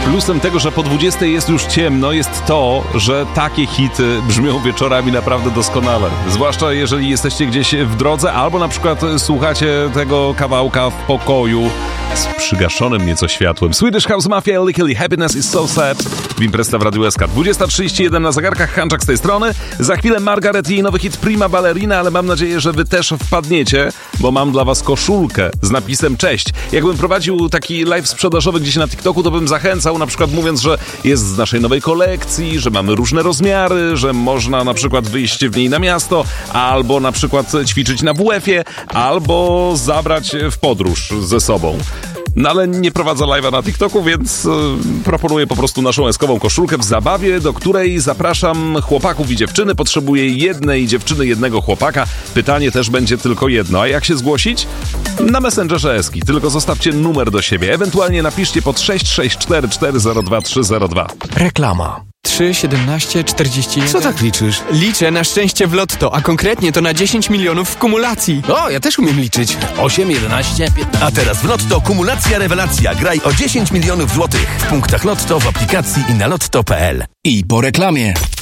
Plusem tego, że po 20 jest już ciemno, jest to, że takie hity brzmią wieczorami naprawdę doskonale. Zwłaszcza jeżeli jesteście gdzieś w drodze, albo na przykład słuchacie tego kawałka w pokoju z przygaszonym nieco światłem. Swedish House Mafia, Lickily Happiness is so sad w Impresta w Radiu SK. 20:31 na zegarkach, Hanczak z tej strony. Za chwilę Margaret i jej nowy hit Prima Ballerina, ale mam nadzieję, że wy też wpadniecie, bo mam dla was koszulkę z napisem cześć. Jakbym prowadził taki live sprzedażowy gdzieś na TikToku, to bym zachęcał, na przykład mówiąc, że jest z naszej nowej kolekcji, że mamy różne rozmiary, że można na przykład wyjść w niej na miasto, albo na przykład ćwiczyć na WF-ie, albo zabrać w podróż ze sobą. No ale nie prowadzę live'a na TikToku, więc proponuję po prostu naszą eskową koszulkę w zabawie, do której zapraszam chłopaków i dziewczyny. Potrzebuję jednej dziewczyny, jednego chłopaka. Pytanie też będzie tylko jedno. A jak się zgłosić? Na Messengerze Eski. Tylko zostawcie numer do siebie. Ewentualnie napiszcie pod 664 402 302. Reklama. 3, 17, 41... Co tak liczysz? Liczę na szczęście w lotto, a konkretnie to na 10 milionów w kumulacji. O, ja też umiem liczyć. 8, 11, 15... A teraz w Lotto kumulacja rewelacja. Graj o 10 milionów złotych w punktach Lotto, w aplikacji i na lotto.pl. I po reklamie.